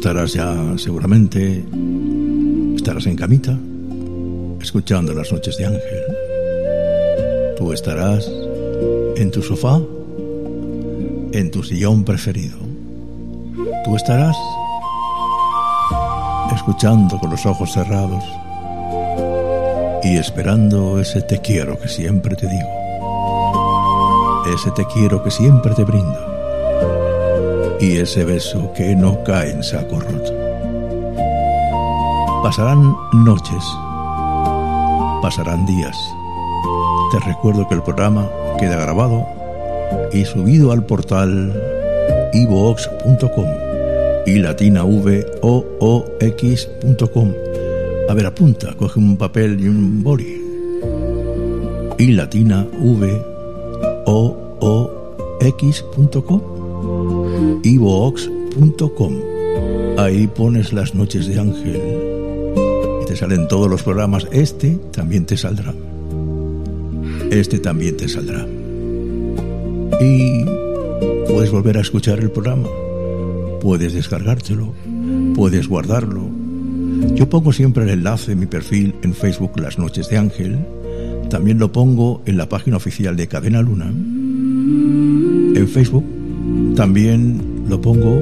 estarás ya seguramente, estarás en camita, escuchando Las Noches de Ángel. Tú estarás en tu sofá, en tu sillón preferido. Tú estarás escuchando con los ojos cerrados y esperando ese te quiero que siempre te digo, ese te quiero que siempre te brindo y ese beso que no cae en saco roto. Pasarán noches, pasarán días. Te recuerdo que el programa queda grabado y subido al portal iVoox.com y latinavoox.com. A ver, apunta, coge un papel y un boli. Y latinavoox.com, iVoox.com. Ahí pones Las Noches de Ángel y te salen todos los programas. Este también te saldrá. Este también te saldrá. Y puedes volver a escuchar el programa, puedes descargártelo, puedes guardarlo. Yo pongo siempre el enlace en mi perfil en Facebook, Las Noches de Ángel. También lo pongo en la página oficial de Cadena Luna en Facebook. También lo pongo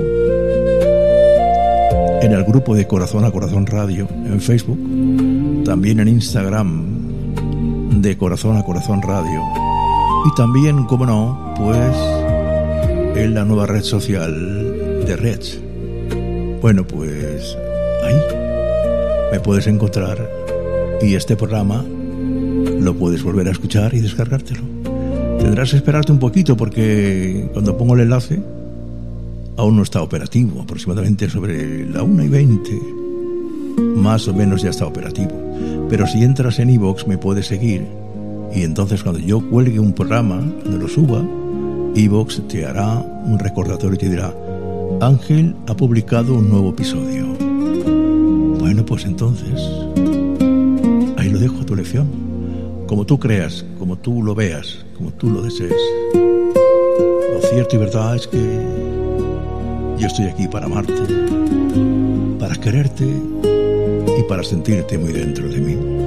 en el grupo de Corazón a Corazón Radio en Facebook. También en Instagram de Corazón a Corazón Radio. Y también, como no, pues en la nueva red social de Reds. Bueno, pues ahí me puedes encontrar y este programa lo puedes volver a escuchar y descargártelo. Tendrás que esperarte un poquito porque cuando pongo el enlace aún no está operativo. Aproximadamente sobre la 1:20 más o menos ya está operativo. Pero si entras en iVoox me puedes seguir. Y entonces cuando yo cuelgue un programa, cuando lo suba, iVoox te hará un recordatorio y te dirá: Ángel ha publicado un nuevo episodio. Bueno, pues entonces ahí lo dejo a tu elección. Como tú creas, como tú lo veas, como tú lo desees. Lo cierto y verdad es que yo estoy aquí para amarte, para quererte y para sentirte muy dentro de mí.